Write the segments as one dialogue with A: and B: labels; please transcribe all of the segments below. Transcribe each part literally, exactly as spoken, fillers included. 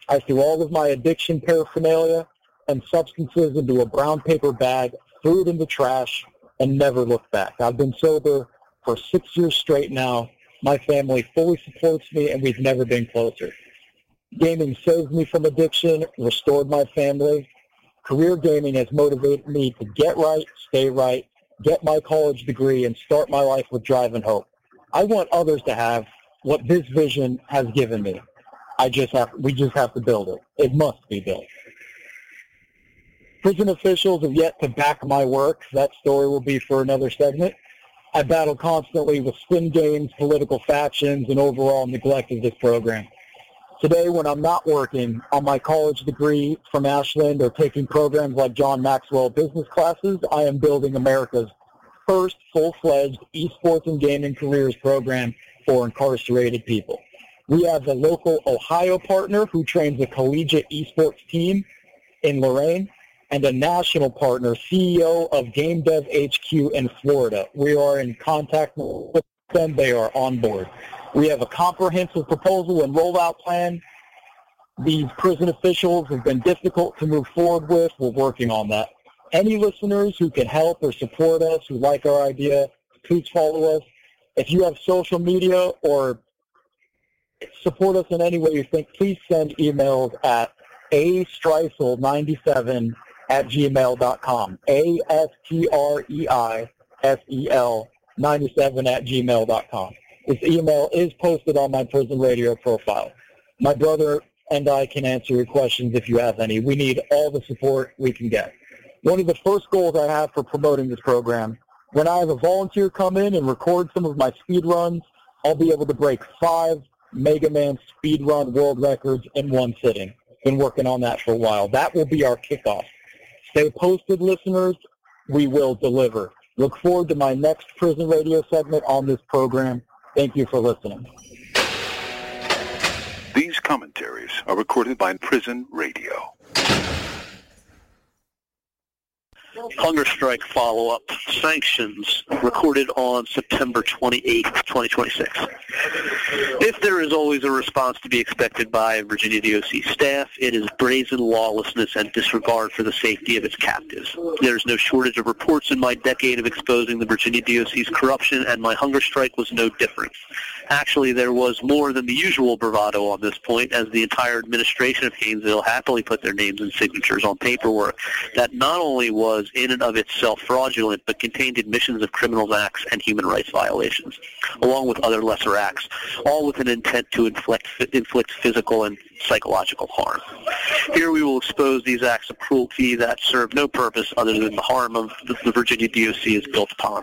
A: I threw all of my addiction paraphernalia and substances into a brown paper bag, threw it in the trash, and never looked back. I've been sober for six years straight now. My family fully supports me, and we've never been closer. Gaming saved me from addiction, restored my family. Career gaming has motivated me to get right, stay right, get my college degree, and start my life with drive and hope. I want others to have what this vision has given me. I just have, we just have to build it. It must be built. Prison officials have yet to back my work. That story will be for another segment. I battle constantly with spin games, political factions, and overall neglect of this program. Today, when I'm not working on my college degree from Ashland or taking programs like John Maxwell business classes, I am building America's first full-fledged esports and gaming careers program for incarcerated people. We have a local Ohio partner who trains a collegiate esports team in Lorain, and a national partner, C E O of Game Dev H Q in Florida. We are in contact with them. They are on board. We have a comprehensive proposal and rollout plan. These prison officials have been difficult to move forward with. We're working on that. Any listeners who can help or support us, who like our idea, please follow us. If you have social media or support us in any way you think, please send emails at a streisel ninety-seven at gmail dot com. A S T R E I S E L ninety-seven at gmail dot com. This email is posted on my Prison Radio profile. My brother and I can answer your questions if you have any. We need all the support we can get. One of the first goals I have for promoting this program, when I have a volunteer come in and record some of my speed runs, I'll be able to break five Mega Man speed run world records in one sitting. Been working on that for a while. That will be our kickoff. Stay posted, listeners. We will deliver. Look forward to my next Prison Radio segment on this program. Thank you for listening.
B: These commentaries are recorded by Prison Radio.
C: Hunger strike follow-up sanctions recorded on September twenty-eighth, twenty twenty-six. If there is always a response to be expected by Virginia D O C staff, it is brazen lawlessness and disregard for the safety of its captives. There is no shortage of reports in my decade of exposing the Virginia D O C's corruption, and my hunger strike was no different. Actually, there was more than the usual bravado on this point, as the entire administration of Haynesville happily put their names and signatures on paperwork that not only was in and of itself fraudulent, but contained admissions of criminal acts and human rights violations, along with other lesser acts, all with an intent to inflict, inflict physical and psychological harm. Here we will expose these acts of cruelty that serve no purpose other than the harm of the Virginia D O C is built upon.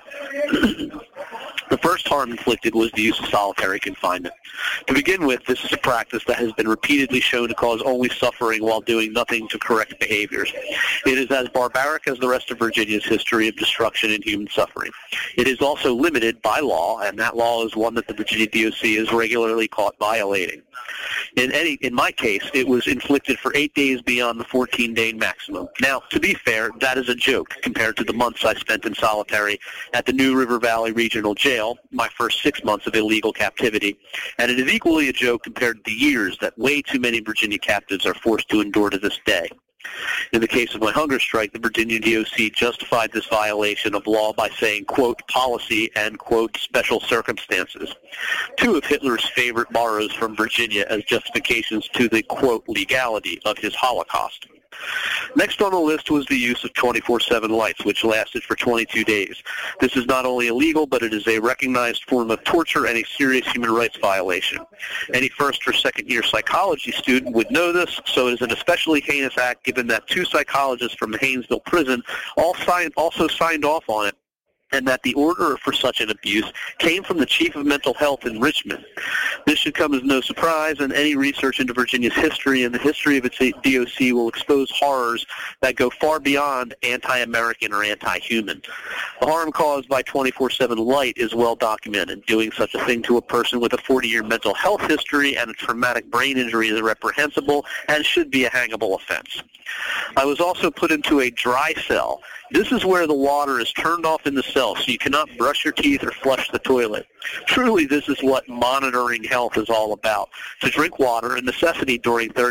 C: The first harm inflicted was the use of solitary confinement. To begin with, this is a practice that has been repeatedly shown to cause only suffering while doing nothing to correct behaviors. It is as barbaric as the rest of Virginia's history of destruction and human suffering. It is also limited by law, and that law is one that the Virginia D O C is regularly caught violating. In any, in my case, it was inflicted for eight days beyond the fourteen-day maximum. Now, to be fair, that is a joke compared to the months I spent in solitary at the New River Valley Regional Jail, my first six months of illegal captivity, and it is equally a joke compared to the years that way too many Virginia captives are forced to endure to this day. In the case of my hunger strike, the Virginia D O C justified this violation of law by saying, quote, policy and, quote, special circumstances, two of Hitler's favorite borrows from Virginia as justifications to the, quote, legality of his Holocaust. Next on the list was the use of twenty-four seven lights, which lasted for twenty-two days. This is not only illegal, but it is a recognized form of torture and a serious human rights violation. Any first or second year psychology student would know this, so it is an especially heinous act given that two psychologists from the Haynesville prison all signed, also signed off on it, and that the order for such an abuse came from the chief of mental health in Richmond. This should come as no surprise, and any research into Virginia's history and the history of its D O C will expose horrors that go far beyond anti-American or anti-human. The harm caused by twenty-four seven light is well documented. Doing such a thing to a person with a forty-year mental health history and a traumatic brain injury is reprehensible and should be a hangable offense. I was also put into a dry cell. This is where the water is turned off in the cell, so you cannot brush your teeth or flush the toilet. Truly, this is what monitoring health is all about. To drink water, a necessity during thirty